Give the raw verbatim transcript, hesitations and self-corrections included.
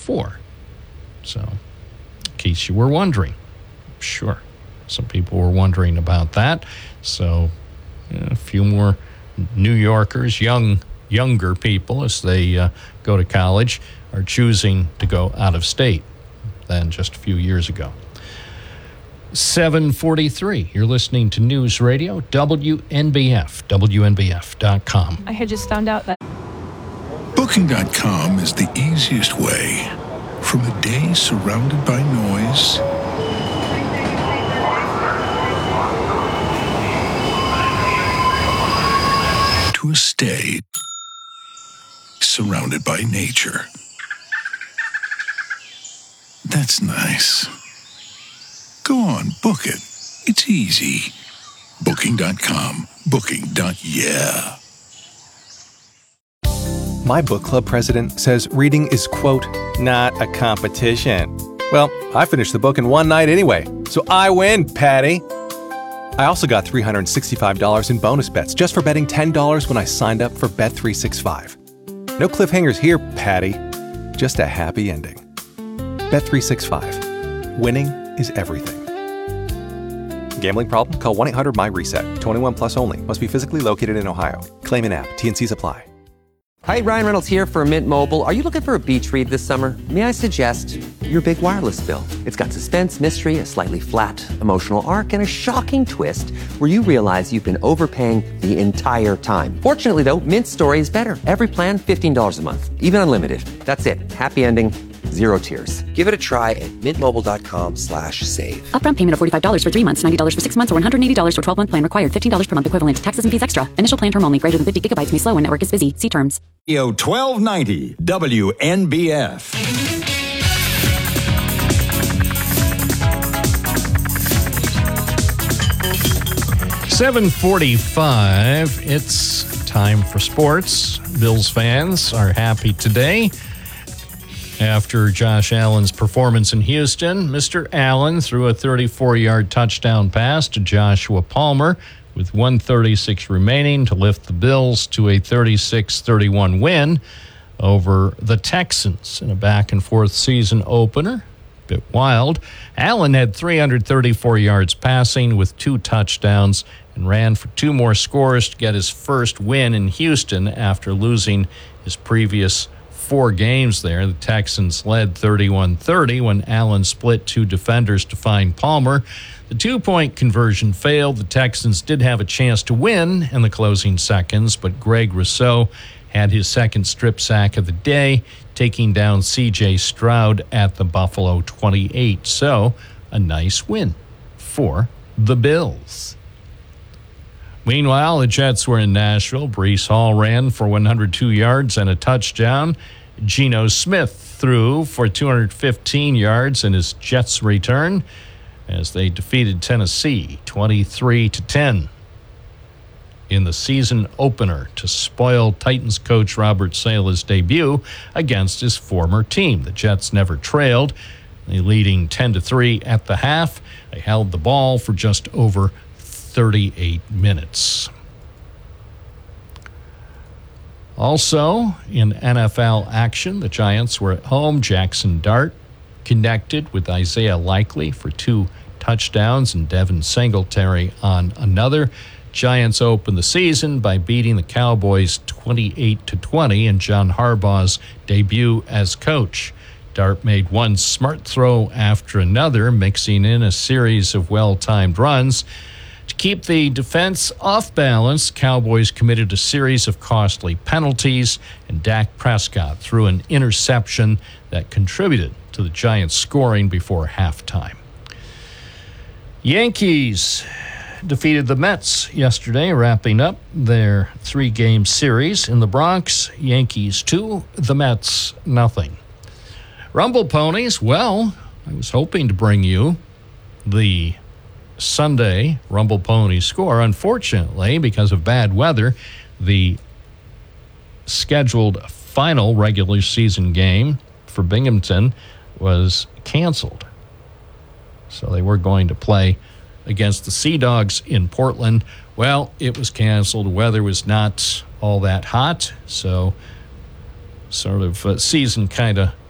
four. So, in case you were wondering, sure, some people were wondering about that. So, you know, a few more New Yorkers, young, younger people, as they uh, go to college, are choosing to go out of state than just a few years ago. seven forty-three. You're listening to News Radio, W N B F, W N B F dot com. I had just found out that Booking dot com is the easiest way from a day surrounded by noise to a stay surrounded by nature. That's nice. Go on, book it. It's easy. Booking dot com. Booking. Yeah. My book club president says reading is, quote, not a competition. Well, I finished the book in one night anyway, so I win, Patty. I also got three hundred sixty-five dollars in bonus bets just for betting ten dollars when I signed up for Bet three sixty-five. No cliffhangers here, Patty. Just a happy ending. Bet three sixty-five. Winning is everything. Gambling problem? Call one eight hundred M Y reset. twenty-one plus only. Must be physically located in Ohio. Claim in app. T N Cs apply. Hi, Ryan Reynolds here for Mint Mobile. Are you looking for a beach read this summer? May I suggest your big wireless bill? It's got suspense, mystery, a slightly flat, emotional arc, and a shocking twist where you realize you've been overpaying the entire time. Fortunately, though, Mint's story is better. Every plan, fifteen dollars a month. Even unlimited. That's it. Happy ending. Zero tears. Give it a try at mintmobile.com slash save. Upfront payment of forty-five dollars for three months, ninety dollars for six months, or one hundred eighty dollars for twelve-month plan required. fifteen dollars per month equivalent. Taxes and fees extra. Initial plan term only. Greater than fifty gigabytes may slow when network is busy. See terms. twelve ninety W N B F. seven forty-five. It's time for sports. Bills fans are happy today. After Josh Allen's performance in Houston, Mister Allen threw a thirty-four-yard touchdown pass to Joshua Palmer with one thirty-six remaining to lift the Bills to a thirty-six thirty-one win over the Texans in a back-and-forth season opener. A bit wild. Allen had three hundred thirty-four yards passing with two touchdowns and ran for two more scores to get his first win in Houston after losing his previous four games there. The Texans led thirty-one thirty when Allen split two defenders to find Palmer. The two-point conversion failed. The Texans did have a chance to win in the closing seconds, but Greg Rousseau had his second strip sack of the day, taking down C J Stroud at the Buffalo twenty-eight. So, a nice win for the Bills. Meanwhile, the Jets were in Nashville. Breece Hall ran for one hundred two yards and a touchdown. Geno Smith threw for two hundred fifteen yards in his Jets return as they defeated Tennessee twenty-three to ten in the season opener to spoil Titans coach Robert Saleh's debut against his former team. The Jets never trailed, they leading ten to three at the half. They held the ball for just over thirty-eight minutes. Also, in N F L action, the Giants were at home. Jackson Dart connected with Isaiah Likely for two touchdowns and Devin Singletary on another. Giants opened the season by beating the Cowboys twenty-eight to twenty in John Harbaugh's debut as coach. Dart made one smart throw after another, mixing in a series of well-timed runs. To keep the defense off balance, Cowboys committed a series of costly penalties, and Dak Prescott threw an interception that contributed to the Giants scoring before halftime. Yankees defeated the Mets yesterday, wrapping up their three-game series in the Bronx. Yankees two, the Mets nothing. Rumble Ponies, well, I was hoping to bring you the Sunday Rumble Pony score. Unfortunately, because of bad weather, the scheduled final regular season game for Binghamton was canceled. So they were going to play against the Sea Dogs in Portland. Well, it was canceled. The weather was not all that hot, so sort of uh, season kind of